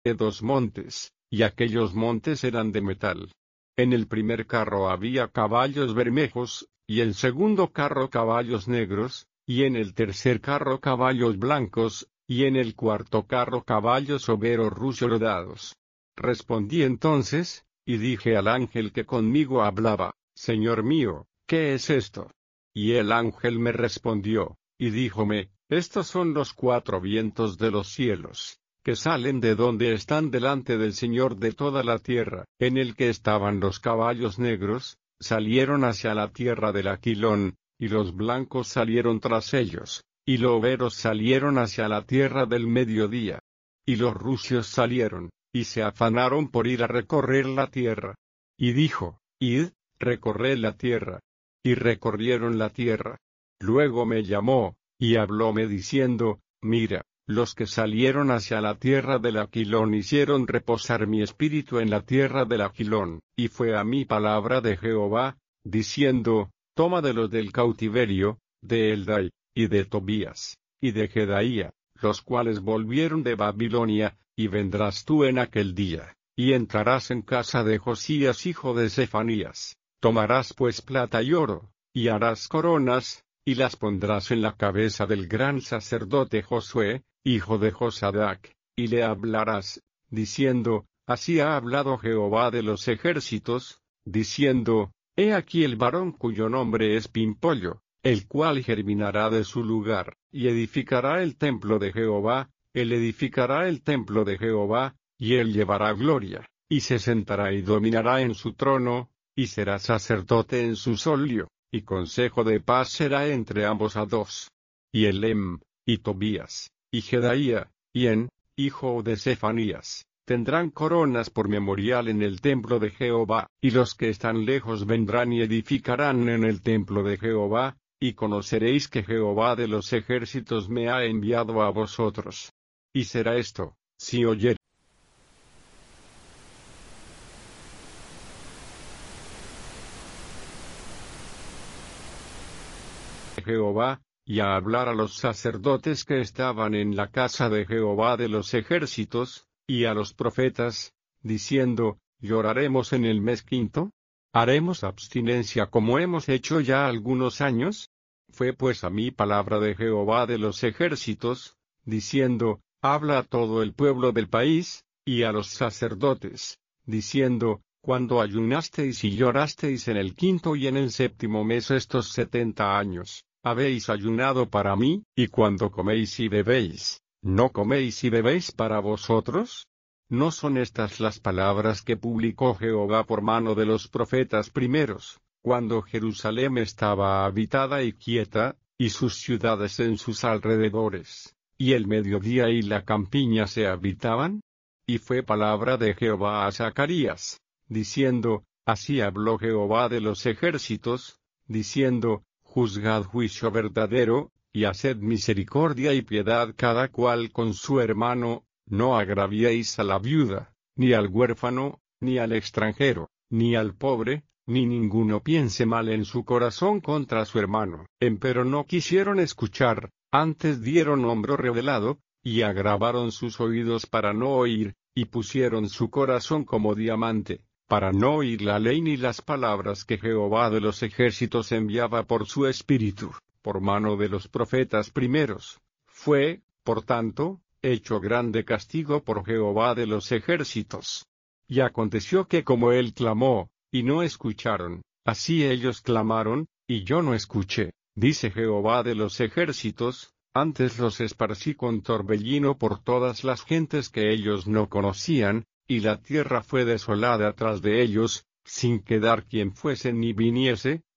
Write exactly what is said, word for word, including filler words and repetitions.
dos montes, y aquellos montes eran de metal. En el primer carro había caballos bermejos, y el segundo carro caballos negros, y en el tercer carro caballos blancos, y en el cuarto carro caballos overos rodados. Respondí entonces, y dije al ángel que conmigo hablaba, Señor mío, ¿qué es esto? Y el ángel me respondió, y díjome, estos son los cuatro vientos de los cielos, que salen de donde están delante del Señor de toda la tierra. En el que estaban los caballos negros, salieron hacia la tierra del Aquilón, y los blancos salieron tras ellos, y los overos salieron hacia la tierra del mediodía. Y los rucios salieron, y se afanaron por ir a recorrer la tierra. Y dijo, id, recorred la tierra. Y recorrieron la tierra. Luego me llamó, y hablóme diciendo, mira, los que salieron hacia la tierra del Aquilón hicieron reposar mi espíritu en la tierra del Aquilón, y fue a mí palabra de Jehová, diciendo, toma de los del cautiverio, de Eldai, y de Tobías, y de Jedaía, los cuales volvieron de Babilonia, y vendrás tú en aquel día, y entrarás en casa de Josías hijo de Sefanías, tomarás pues plata y oro, y harás coronas, y las pondrás en la cabeza del gran sacerdote Josué, hijo de Josadac, y le hablarás, diciendo, así ha hablado Jehová de los ejércitos, diciendo, he aquí el varón cuyo nombre es Pimpollo, el cual germinará de su lugar, y edificará el templo de Jehová, él edificará el templo de Jehová, y él llevará gloria, y se sentará y dominará en su trono, y será sacerdote en su solio, y consejo de paz será entre ambos a dos. Y Elem, y Tobías, y Jedaía, y En, hijo de Sefanías, tendrán coronas por memorial en el templo de Jehová, y los que están lejos vendrán y edificarán en el templo de Jehová, y conoceréis que Jehová de los ejércitos me ha enviado a vosotros. Y será esto, si oyereis Jehová, y a hablar a los sacerdotes que estaban en la casa de Jehová de los ejércitos, y a los profetas, diciendo, ¿lloraremos en el mes quinto? ¿Haremos abstinencia como hemos hecho ya algunos años? Fue pues a mí palabra de Jehová de los ejércitos, diciendo, habla a todo el pueblo del país, y a los sacerdotes, diciendo, cuando ayunasteis y llorasteis en el quinto y en el séptimo mes estos setenta años, habéis ayunado para mí, y cuando coméis y bebéis, ¿no coméis y bebéis para vosotros? ¿No son estas las palabras que publicó Jehová por mano de los profetas primeros, cuando Jerusalén estaba habitada y quieta, y sus ciudades en sus alrededores, y el mediodía y la campiña se habitaban? Y fue palabra de Jehová a Zacarías, diciendo, así habló Jehová de los ejércitos, diciendo, juzgad juicio verdadero, y haced misericordia y piedad cada cual con su hermano, no agraviéis a la viuda, ni al huérfano, ni al extranjero, ni al pobre, ni ninguno piense mal en su corazón contra su hermano. Empero no quisieron escuchar, antes dieron hombro revelado, y agravaron sus oídos para no oír, y pusieron su corazón como diamante, para no oír la ley ni las palabras que Jehová de los ejércitos enviaba por su espíritu, por mano de los profetas primeros. Fue, por tanto, hecho grande castigo por Jehová de los ejércitos. Y aconteció que como él clamó, y no escucharon, así ellos clamaron, y yo no escuché, dice Jehová de los ejércitos, antes los esparcí con torbellino por todas las gentes que ellos no conocían, y la tierra fue desolada tras de ellos, sin quedar quien fuese ni viniese,